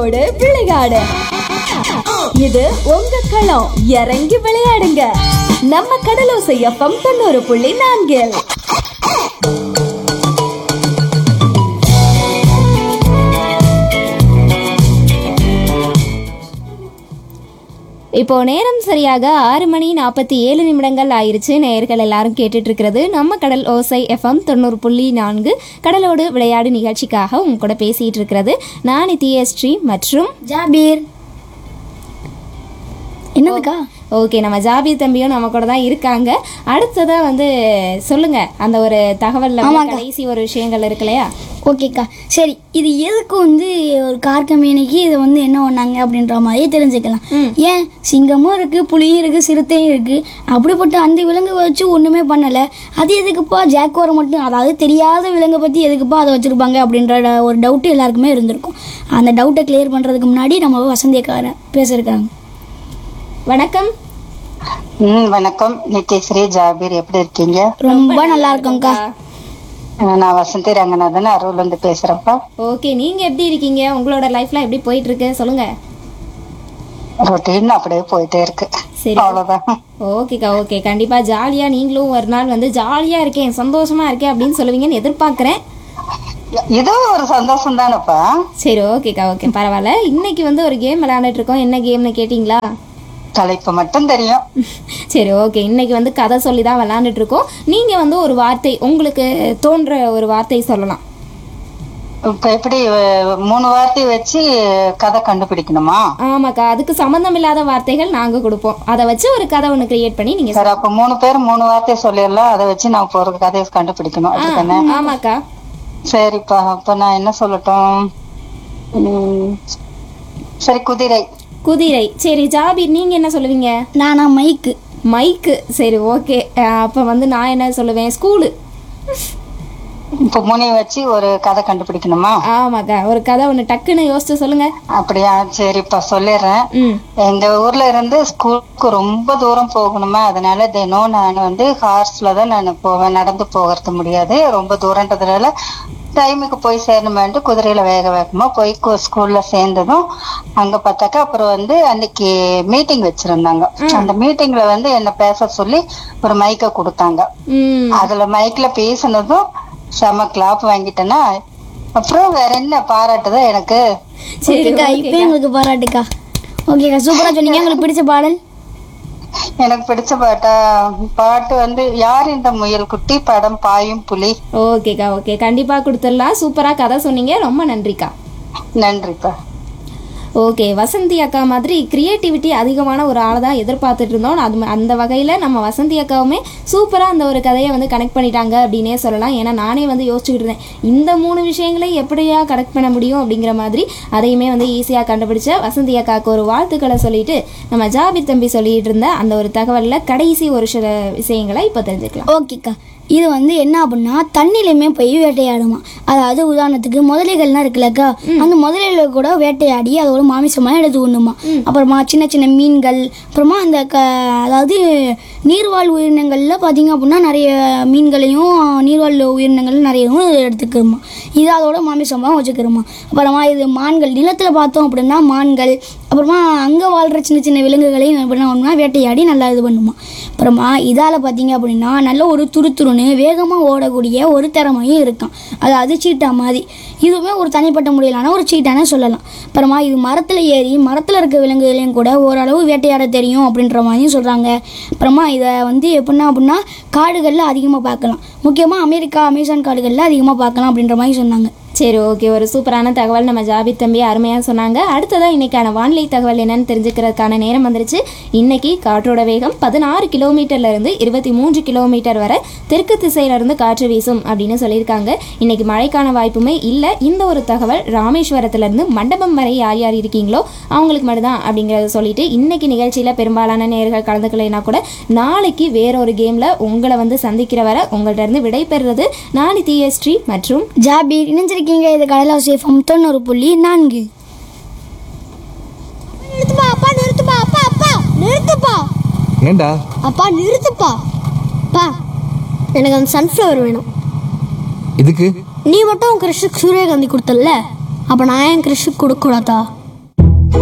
கடலோடு விளையாடு. இது உங்க களம், இறங்கி விளையாடுங்க. நம்ம கடலோசை எஃப்எம் 90.4. இப்போ நேரம் சரியாக 6:47 ஆயிருச்சு. நேயர்கள் எல்லாரும் கேட்டுட்டு இருக்கிறது நம்ம கடல் ஓசை எஃப்எம் 90.4 கடலோடு விளையாடு நிகழ்ச்சிக்காக உங்க கூட பேசிட்டு இருக்கிறது நான் நித்யஸ்ரீ மற்றும் ஜாபீர். என்னதுக்கா? ஓகே, நம்ம ஜாபீர் தம்பியும் நம்ம கூட தான் இருக்காங்க. அடுத்ததா வந்து சொல்லுங்க, அந்த ஒரு தகவல்ல கடைசி ஒரு விஷயங்கள் இருக்கு இல்லையா? ஓகேக்கா, சரி. இது எதுக்கு வந்து ஒரு கார் கம்பெனிக்கு இதை வந்து என்ன பண்ணாங்க அப்படின்ற மாதிரி தெரிஞ்சுக்கலாம். ஏன் சிங்கமும் இருக்கு, புலியும் இருக்கு, சிறுத்தையும் இருக்கு. அப்படிப்பட்ட அந்த விலங்கு வச்சு ஒண்ணுமே பண்ணல. அது எதுக்குப்பா ஜாக்குவார் மட்டும், அதாவது தெரியாத விலங்கை பத்தி எதுக்குப்பா அதை வச்சிருப்பாங்க அப்படின்ற ஒரு டவுட் எல்லாருக்குமே இருந்திருக்கும். அந்த டவுட்டை கிளியர் பண்றதுக்கு முன்னாடி நம்ம வசந்தியக்காரன் பேசியிருக்காங்க. வணக்கம். வணக்கம் நித்யஸ்ரீ, ஜாபீர், எப்படி இருக்கீங்க? ரொம்ப நல்லா இருக்கோம்க்கா. நான் வசந்தி ரங்கநாதன், அரூர்ல இருந்து பேசுறப்பா. ஓகே, நீங்க எப்படி இருக்கீங்க? உங்களோட லைஃப்லாம் எப்படி போயிட்டு இருக்கு சொல்லுங்க. ரொட்டீன் அப்படியே போயிட்டே இருக்கு. சரி, அவ்வளவுதான். ஓகேக்கா. ஓகே, கண்டிப்பா ஜாலியா நீங்களும் ஒரு நாள் வந்து ஜாலியா இருக்கேன், சந்தோஷமா இருக்கேன் அப்படின்னு சொல்லுவீங்கன்னு எதிர்பார்க்கிறேன். இதோ ஒரு சந்தோஷம் தானப்பா. சரி, ஓகேக்கா. ஓகே, பரவாயில்ல. இன்னைக்கு வந்து ஒரு கேம் விளையாண்டுட்டு இருக்கோம். என்ன கேம்னு கேட்டீங்களா? தலைப்பு மட்டும் தெரியும். சரி, ஓகே. இன்னைக்கு வந்து கதை சொல்லி தான் விளையாண்டுட்டு இருக்கோம். நீங்க வந்து ஒரு வார்த்தை, உங்களுக்கு தோன்ற ஒரு வார்த்தை சொல்லலாம். இப்ப எப்படி 3 வார்த்தை வச்சு கதை கண்டுபிடிக்கணுமா? ஆமாக்கா, அதுக்கு சம்பந்தம் இல்லாத வார்த்தைகள் நாங்க கொடுப்போம். அதை வச்சு ஒரு கதை ஒண்ணு கிரியேட் பண்ணி நீங்க சரி, அப்ப 3 பேர் 3 வார்த்தை சொல்லிடலாம். அதை வச்சு நான் ஒரு கதையை கண்டுபிடிக்கணும். அதுதானே? ஆமாக்கா. சரிப்பா, அப்ப நான் என்ன சொல்லட்டும்? சரி, குதிரை. குதிரை. சரி, ஜாபீர் நீங்க என்ன சொல்லுவீங்க? நானா மைக்கு. மைக்கு. சரி, ஓகே. அப்ப வந்து நான் என்ன சொல்லுவேன்? ஸ்கூலு. இப்ப முனி வச்சு ஒரு கதை கண்டுபிடிக்கணுமா? ஆமாக்கா, ஒரு கதை ஒண்ணு டக்குன்னு யோசிச்சு சொல்லுங்க. அப்படியா? சரிப்பா, சொல்லிடுறேன். எங்க ஊர்ல இருந்து ஸ்கூலுக்கு ரொம்ப தூரம் போகணுமா, அதனால தினம் நான் வந்து ஹார்ஸ்ல தான் நான் போவேன். நடந்து போகிறது முடியாது, ரொம்ப தூரன்றதுனால டைமுக்கு போய் சேரணுமேன்ட்டு குதிரையில வேக வேகமா போய் ஸ்கூல்ல சேர்ந்ததும் அங்க பார்த்தாக்கா அப்புறம் வந்து அன்னைக்கு மீட்டிங் வச்சிருந்தாங்க. அந்த மீட்டிங்ல வந்து என்ன பேச சொல்லி ஒரு மைக்க கொடுத்தாங்க. அதுல மைக்ல பேசினதும் செம கிளாப் வாங்கிட்டேன்னா அப்புறம் வேற என்ன பாராட்டுதான் எனக்கு. சரிக்கா, இப்ப உங்களுக்கு பாராட்டுக்கா. ஓகேக்கா, சூப்பரா சொன்னீங்க. உங்களுக்கு பிடிச்ச பாடல்? எனக்கு பிடிச்ச பாட்டு வந்து யார் இந்த முயல் குட்டி, படம் பாயும் புலி. ஓகேக்கா. ஓகே, கண்டிப்பா கொடுத்துடலாம். சூப்பரா கதை சொன்னீங்க, ரொம்ப நன்றிக்கா. நன்றிப்பா. ஓகே, வசந்தி அக்கா மாதிரி கிரியேட்டிவிட்டி அதிகமான ஒரு ஆளை தான் எதிர்பார்த்துட்டு இருந்தோம். அது அந்த வகையில் நம்ம வசந்தி அக்காவுமே சூப்பராக அந்த ஒரு கதையை வந்து கனெக்ட் பண்ணிட்டாங்க அப்படின்னே சொல்லலாம். ஏன்னா நானே வந்து யோசிச்சுக்கிட்டு இருந்தேன், இந்த 3 விஷயங்களையும் எப்படியா கனெக்ட் பண்ண முடியும் அப்படிங்கிற மாதிரி. அதையுமே வந்து ஈஸியாக கண்டுபிடிச்ச வசந்தி அக்காவுக்கு ஒரு வாழ்த்துக்களை சொல்லிட்டு நம்ம ஜாபீர் தம்பி சொல்லிட்டு இருந்த அந்த ஒரு தகவலில் கடைசி ஒரு சில விஷயங்களை இப்போ தெரிஞ்சுக்கலாம். ஓகேக்கா, இது வந்து என்ன அப்படின்னா தண்ணிலையுமே போய் வேட்டையாடுமா. அதாவது உதாரணத்துக்கு முதலைகள்லாம் இருக்குல்லக்கா, அந்த முதலைகளை கூட வேட்டையாடி அதோட மாமிசமாக எடுத்து உண்ணுமா. அப்புறமா சின்ன சின்ன மீன்கள், அப்புறமா அந்த அதாவது நீர்வாழ் உயிரினங்களில் பார்த்தீங்க அப்படின்னா நிறைய மீன்களையும் நீர்வாழ் உயிரினங்கள் நிறையவும் எடுத்துக்கிறோமா. இது அதோட மாமிசமாக வச்சுக்கிறோமா. அப்புறமா இது மான்கள், நிலத்தில் பார்த்தோம் அப்படின்னா மான்கள், அப்புறமா அங்கே வாழ்கிற சின்ன சின்ன விலங்குகளையும் என்ன பண்ணோம்னா வேட்டையாடி நல்லா இது பண்ணுமா. அப்புறமா இதால் பார்த்தீங்க அப்படின்னா நல்ல ஒரு துருத்துருன்னு வேகமாக ஓடக்கூடிய ஒரு திறமையும் இருக்கான். அதாவது சீட்டா மாதிரி. இதுவுமே ஒரு தனிப்பட்ட முறையிலான ஒரு சீட்டானே சொல்லலாம். அப்புறமா இது மரத்தில் ஏறி மரத்தில் இருக்க விலங்குகளையும் கூட ஓரளவு வேட்டையாட தெரியும் அப்படின்ற மாதிரியும் சொல்கிறாங்க. அப்புறமா இதை வந்து எப்படின்னா அப்படின்னா காடுகளில் அதிகமாக பார்க்கலாம். முக்கியமாக அமெரிக்கா, அமேசான் காடுகளில் அதிகமாக பார்க்கலாம் அப்படின்ற மாதிரி சொன்னாங்க. சரி, ஓகே. ஒரு சூப்பரான தகவல் நம்ம ஜாபீர் தம்பி அருமையாக சொன்னாங்க. அடுத்ததான் இன்னைக்கான வானிலை தகவல் என்னன்னு தெரிஞ்சுக்கிறதுக்கான நேரம் வந்துருச்சு. இன்னைக்கு காற்றோட வேகம் 16 கிலோமீட்டர்லேருந்து 23 கிலோமீட்டர் வரை தெற்கு திசையிலிருந்து காற்று வீசும் அப்படின்னு சொல்லியிருக்காங்க. இன்னைக்கு மழைக்கான வாய்ப்புமே இல்லை. இந்த ஒரு தகவல் ராமேஸ்வரத்துலேருந்து மண்டபம் வரை யார் யார் இருக்கீங்களோ அவங்களுக்கு மட்டும்தான் அப்படிங்கிறத சொல்லிட்டு இன்னைக்கு நிகழ்ச்சியில் பெரும்பாலான நேயர்கள் கலந்துக்கலைன்னா கூட நாளைக்கு வேறொரு கேமில் உங்களை வந்து சந்திக்கிற வரை உங்கள்கிட்ட இருந்து விடைபெறுறது நான் நித்யஸ்ரீ மற்றும் ஜாபீர். இணைஞ்சிருக்கீங்க இது கடலோசை எஃப்எம் 90.4. நிறுத்துப்பா அப்பா, நிறுத்துப்பா அப்பா, அப்பா நிறுத்துப்பா. ஏண்டா அப்பா நிறுத்துப்பா. அப்பா எனக்கு அந்த சன்ஃப்ளவர் வேணும். இதுக்கு நீ மட்டும் கிறிஷுக்கு சூரியகாந்தி கொடுத்தல, அப்ப நான் ஏன் கிறிஷுக்கு கொடுக்க கூடாதா?